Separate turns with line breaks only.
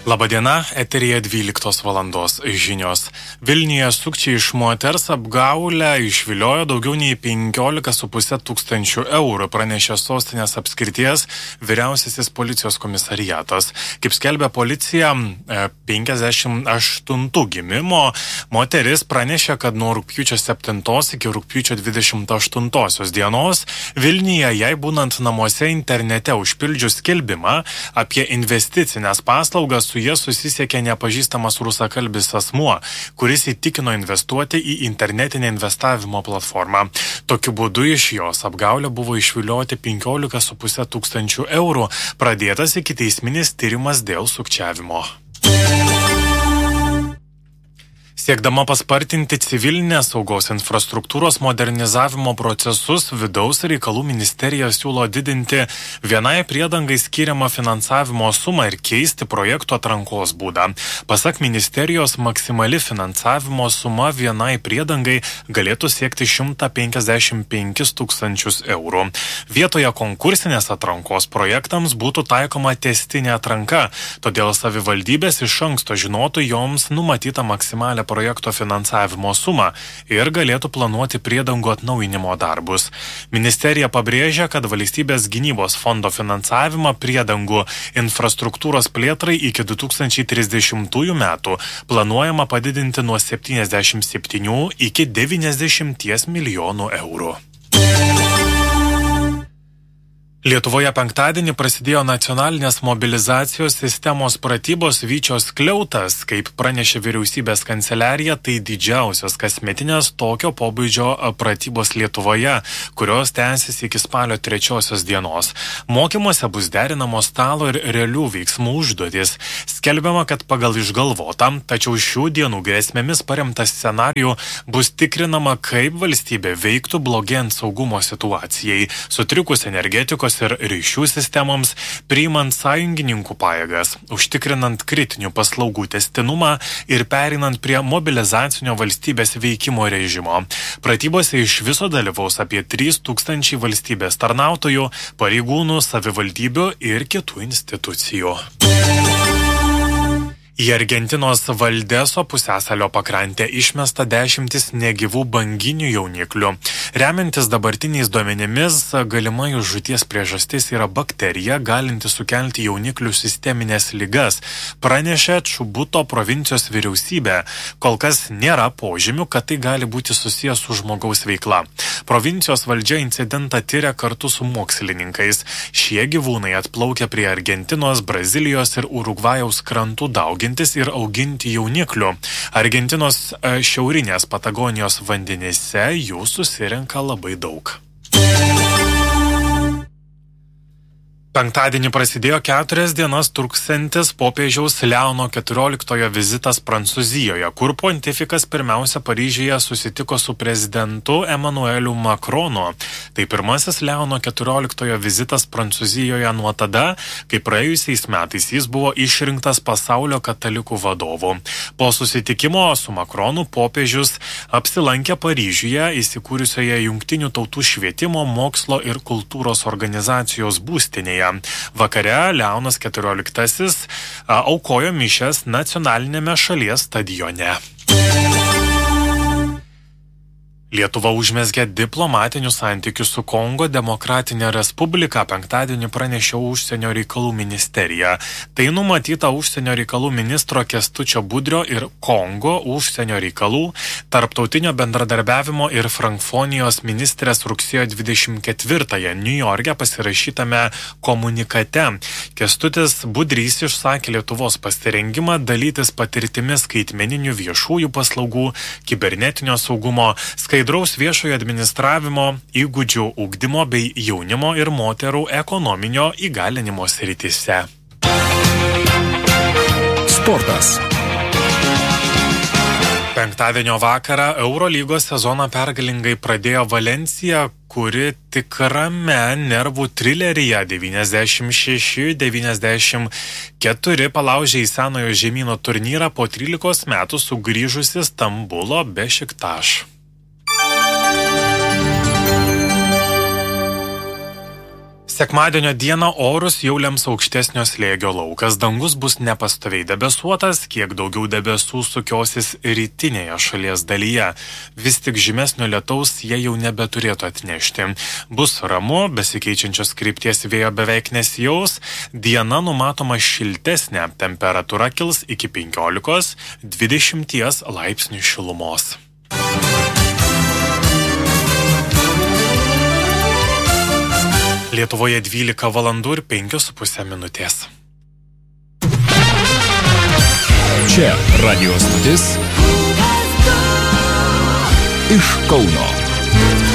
Labadiena, eteryje 12 valandos žinios. Vilniuje sukčiai iš moters apgaulę išviliojo daugiau nei 15,5 tūkstančių eurų, pranešė sostinės apskrities vyriausiasis policijos komisariatas. Kaip skelbia policija, 58 gimimo moteris pranešė, kad nuo rugpjūčio 7 iki rugpjūčio 28 dienos Vilniuje, jai būnant namuose internete užpildžius skelbimą apie investicinės paslaugas, su jie susisiekė nepažįstamas rusakalbis asmuo, kuris įtikino investuoti į internetinę investavimo platformą. Tokiu būdu iš jos apgaulę buvo išvilioti 15,5 tūkstančių eurų, pradėtas ikiteisminis tyrimas dėl sukčiavimo. Siekdama paspartinti civilinės saugos infrastruktūros modernizavimo procesus, Vidaus reikalų ministerija siūlo didinti vienai priedangai skiriamą finansavimo sumą ir keisti projektų atrankos būdą. Pasak ministerijos, maksimali finansavimo suma vienai priedangai galėtų siekti 155 tūkstančius eurų. Vietoje konkursinės atrankos projektams būtų taikoma tęstinė atranka, todėl savivaldybės iš anksto žinotų joms numatytą maksimalę projekto finansavimo sumą ir galėtų planuoti priedangų atnaujinimo darbus. Ministerija pabrėžia, kad valstybės gynybos fondo finansavimą priedangų infrastruktūros plėtrai iki 2030 metų planuojama padidinti nuo 77 iki 90 milijonų eurų. Lietuvoje penktadienį prasidėjo nacionalinės mobilizacijos sistemos pratybos Vyčios skliautas. Kaip pranešė vyriausybės kanceliarija, tai didžiausios kasmetinės tokio pobūdžio pratybos Lietuvoje, kurios tęsis iki spalio 3 dienos. Mokymuose bus derinamos stalo ir realių veiksmų užduotis. Skelbiama, kad pagal išgalvotą, tačiau šių dienų grėsmėmis paremtą scenarijų bus tikrinama, kaip valstybė veiktų blogėjant saugumo situacijai, sutrikus energetikos ir ryšių sistemoms, priimant sąjungininkų pajėgas, užtikrinant kritinių paslaugų tęstinumą ir perinant prie mobilizacinio valstybės veikimo režimo. Pratybose iš viso dalyvaus apie 3000 valstybės tarnautojų, pareigūnų, savivaldybių ir kitų institucijų. Į Argentinos Valdeso pusiasalio pakrantę išmesta 10 negyvų banginių jauniklių. Remiantis dabartiniais duomenimis, galima jų žūties priežastis yra bakterija, galinti sukelti jauniklių sisteminės ligas, pranešė Čubuto provincijos vyriausybė. Kol kas nėra požymių, kad tai gali būti susijęs su žmogaus veikla. Provincijos valdžia incidentą tyria kartu su mokslininkais. Šie gyvūnai atplaukia prie Argentinos, Brazilijos ir Urugvajaus krantų ir auginti jauniklių. Argentinos šiaurinės Patagonijos vandenyse jų susirenka labai daug. Penktadienį prasidėjo 4 dienas truksiantis popiežiaus Leono XIV vizitas Prancūzijoje, kur pontifikas pirmiausia Paryžiuje susitiko su prezidentu Emmanueliu Macronu. Tai pirmasis Leono XIV vizitas Prancūzijoje nuo tada, kai praėjusiais metais jis buvo išrinktas pasaulio katalikų vadovu. Po susitikimo su Macronu popiežius apsilankė Paryžiuje įsikūrusioje Jungtinių tautų švietimo, mokslo ir kultūros organizacijos būstinėje. Vakare Leonas XIV aukojo mišias nacionalinėme šalies stadione. Lietuva užmezgė diplomatinių santykių su Kongo Demokratinė Respublika, penktadienį pranešė užsienio reikalų ministerija. Tai numatyta užsienio reikalų ministro Kęstučio Budrio ir Kongo užsienio reikalų, tarptautinio bendradarbiavimo ir frankfonijos ministrės rugsėjo 24-ąją Niujorke pasirašytame komunikate. Kęstutis Budrys išsakė Lietuvos pasirengimą dalytis patirtimi skaitmeninių viešųjų paslaugų, kibernetinio saugumo, skaidraus viešojo administravimo, įgūdžių ugdymo bei jaunimo ir moterų ekonominio įgalinimo srityse.
Sportas.
Penktadienio vakarą Eurolygos sezoną pergalingai pradėjo Valencija, kuri tikrame nervų trileryje 96-94 palaužė į senojo žemyno turnyrą po 13 metų sugrįžusi Stambulo Bešiktaš. Sekmadienio dieną orus jau lems aukštesnio slėgio laukas. Dangus bus nepastoviai debesuotas, kiek daugiau debesų sukiosis rytinėje šalies dalyje. Vis tik žymesnio lietaus jie jau nebeturėtų atnešti. Bus ramu, besikeičiančios krypties vėjo beveik nesijaus. Diena numatoma šiltesnė, temperatūra kils iki 15–20 laipsnių šilumos. Lietuvoje 12 valandų ir 5,5 minutės.
Čia radio stotis iš Kauno.